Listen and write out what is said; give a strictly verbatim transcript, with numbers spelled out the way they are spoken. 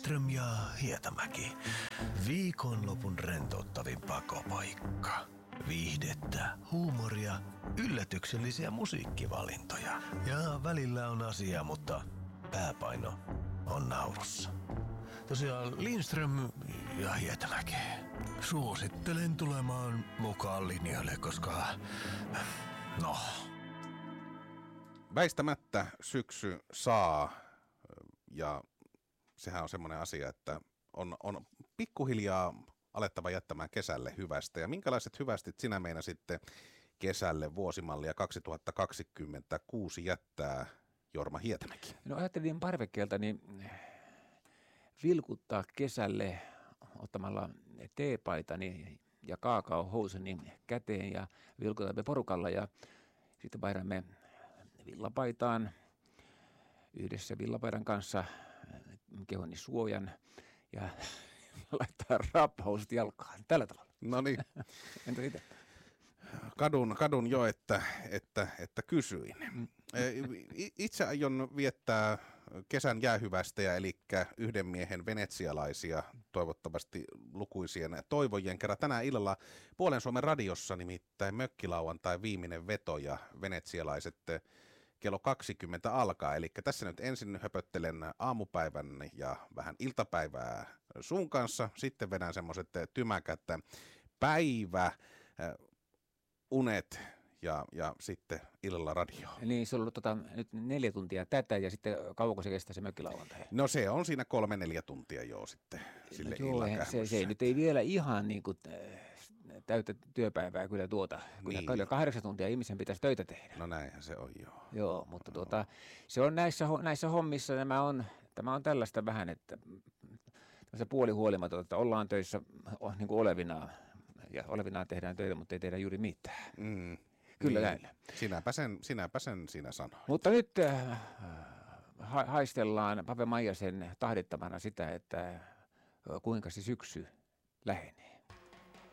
Lindström ja Hietamäki. Viikonlopun rentouttavin pakopaikka. Viihdettä, huumoria, yllätyksellisiä musiikkivalintoja. Ja välillä on asiaa, mutta pääpaino on naurussa. Tosiaan Lindström ja Hietamäki. Suosittelen tulemaan mukaan linjoille, koska... No... Väistämättä syksy saa, ja sehän on semmoinen asia, että on, on pikkuhiljaa alettava jättämään kesälle hyvästä. Ja minkälaiset hyvästit sinä meina sitten kesälle vuosimallia kaksituhattakaksikymmentäkuusi jättää, Jorma Hietamäki? No ajattelin parvekkeelta niin vilkuttaa kesälle ottamalla teepaitani ja kaakaohousuni käteen ja vilkutamme porukalla ja sitten vaihdamme villapaitaan yhdessä villapaidan kanssa kehoni suojan ja laittaa rappahousut jalkaan. Tällä tavalla. No niin. Entä itse? Kadun, kadun jo, että, että, että kysyin. Itse aion viettää kesän jäähyvästejä, eli yhden miehen venetsialaisia, toivottavasti lukuisien toivojen kerran. Tänään illalla Puolen Suomen radiossa nimittäin mökkilauantai viimeinen veto ja venetsialaiset kello kaksikymmentä alkaa. Eli tässä nyt ensin höpöttelen aamupäivän ja vähän iltapäivää sun kanssa. Sitten vedän semmoiset tymäkät päivä, unet ja, ja sitten illalla radio. Niin, se on ollut tota, nyt neljä tuntia tätä ja sitten kauanko se kestää se mökkilauantai? No se on siinä kolme neljä tuntia joo sitten sille no joo, se, se nyt ei vielä ihan niin kuin täyttä työpäivää kyllä tuota. Kyllä niin. Kahdeksan tuntia ihmisen pitäisi töitä tehdä. No näinhän se on joo. Joo, mutta tuota, se on näissä, näissä hommissa nämä on, tämä on tällaista vähän, että se puoli huolimaton, että ollaan töissä niin kuin olevinaan ja olevinaan tehdään töitä, mutta ei tehdä juuri mitään. Mm. Kyllä niin. Näin. Sinäpä sen, sinäpä sen sinä sanoit. Mutta nyt äh, ha- haistellaan Pave Maijasen tahdittamana sitä, että äh, kuinka se syksy lähenee.